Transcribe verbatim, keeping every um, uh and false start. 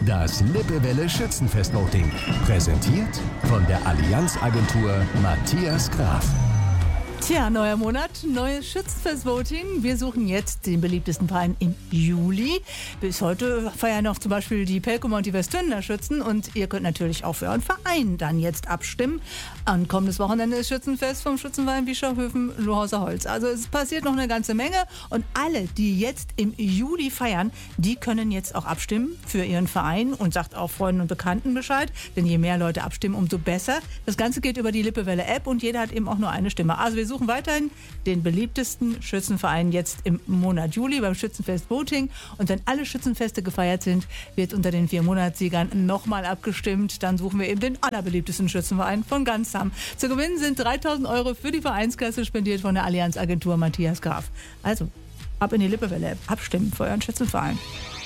Das Lippewelle Schützenfest-Voting. Präsentiert von der Allianz-Agentur Matthias Graf. Tja, neuer Monat, neues Schützenfest-Voting. Wir suchen jetzt den beliebtesten Verein im Juli. Bis heute feiern noch zum Beispiel die Pelkumer und die Westtünner Schützen. Und ihr könnt natürlich auch für euren Verein dann jetzt abstimmen. An kommendes Wochenende ist Schützenfest vom Schützenverein Bischofhöfen-Lohauser Holz. Also es passiert noch eine ganze Menge. Und alle, die jetzt im Juli feiern, die können jetzt auch abstimmen für ihren Verein. Und sagt auch Freunden und Bekannten Bescheid. Denn je mehr Leute abstimmen, umso besser. Das Ganze geht über die Lippewelle-App und jeder hat eben auch nur eine Stimme. Also wir suchen weiterhin den beliebtesten Schützenverein jetzt im Monat Juli beim Schützenfest-Voting. Und wenn alle Schützenfeste gefeiert sind, wird unter den vier Monatssiegern nochmal abgestimmt. Dann suchen wir eben den allerbeliebtesten Schützenverein von Ganzam. Zu gewinnen sind dreitausend Euro für die Vereinskasse, spendiert von der Allianz-Agentur Matthias Graf. Also, ab in die Lippewelle, abstimmen für euren Schützenverein.